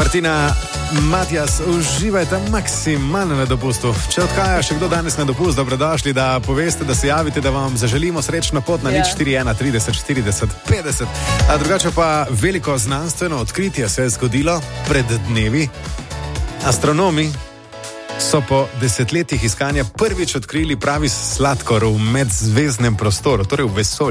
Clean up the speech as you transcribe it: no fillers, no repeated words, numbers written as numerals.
Martina, Matjas, uživajte maksimalno na dopustu. Če odhaja še kdo danes na dopust, dobrodošli, da poveste, da se javite, da vam zaželimo srečno pot na 041 30 40 50. A drugače pa veliko znanstveno odkritje se je zgodilo pred dnevi. Astronomi so po desetletjih iskanja prvič odkrili pravi sladkor v medzvezdnem prostoru, torej v vesolju.